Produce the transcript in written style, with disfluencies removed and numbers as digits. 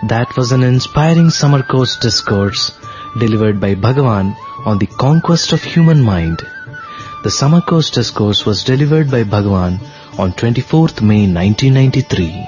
That was an inspiring summer course discourse delivered by Bhagavan on the conquest of human mind. The summer course discourse was delivered by Bhagavan on 24th May 1993.